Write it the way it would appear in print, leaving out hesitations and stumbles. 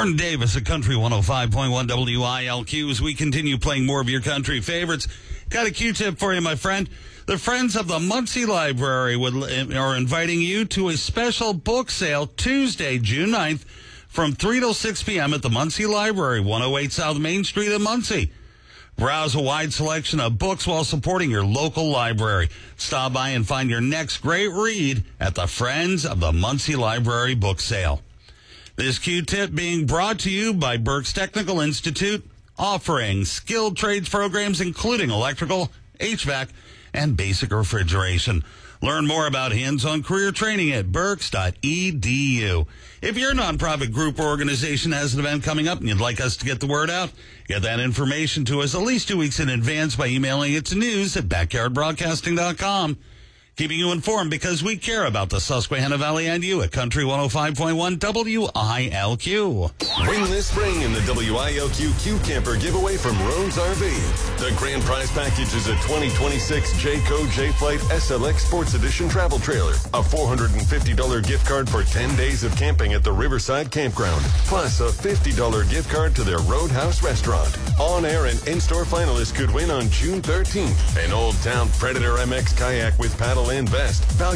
Jordan Davis at Country 105.1 WILQ as we continue playing more of your country favorites. Got a Q-tip for you, my friend. The Friends of the Muncie Library are inviting you to a special book sale Tuesday, June 9th from 3 till 6 p.m. at the Muncie Library, 108 South Main Street in Muncie. Browse a wide selection of books while supporting your local library. Stop by and find your next great read at the Friends of the Muncie Library book sale. This Q-tip being brought to you by Berks Technical Institute, offering skilled trades programs including electrical, HVAC, and basic refrigeration. Learn more about hands-on career training at berks.edu. If your nonprofit group or organization has an event coming up and you'd like us to get the word out, get that information to us at least 2 weeks in advance by emailing it to news@backyardbroadcasting.com. Keeping you informed because we care about the Susquehanna Valley and you at Country 105.1 WILQ. Win this spring in the WILQ Q Camper giveaway from Roan's RV. The grand prize package is a 2026 Jayco J-Flight SLX Sports Edition travel trailer, a $450 gift card for 10 days of camping at the Riverside Campground, plus a $50 gift card to their Roadhouse restaurant. On-air and in-store finalists could win on June 13th. An Old Town Predator MX kayak with paddle and vest, valued